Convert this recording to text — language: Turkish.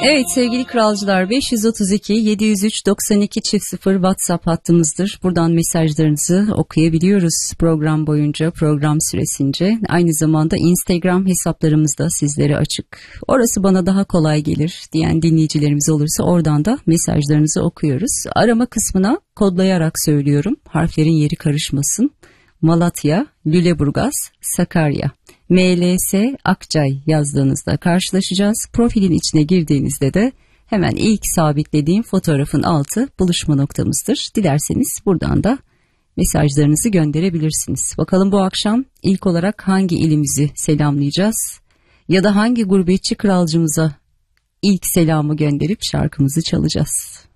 Evet sevgili kralcılar, 532 703 92 0 WhatsApp hattımızdır. Buradan mesajlarınızı okuyabiliyoruz program boyunca, program süresince. Aynı zamanda Instagram hesaplarımız da sizlere açık. Orası bana daha kolay gelir diyen dinleyicilerimiz olursa oradan da mesajlarınızı okuyoruz. Arama kısmına kodlayarak söylüyorum, harflerin yeri karışmasın. Malatya, Lüleburgaz, Sakarya, MLS, Akçay yazdığınızda karşılaşacağız. Profilin içine girdiğinizde de hemen ilk sabitlediğim fotoğrafın altı buluşma noktamızdır. Dilerseniz buradan da mesajlarınızı gönderebilirsiniz. Bakalım bu akşam ilk olarak hangi ilimizi selamlayacağız? Ya da hangi gurbetçi kralcımıza ilk selamı gönderip şarkımızı çalacağız?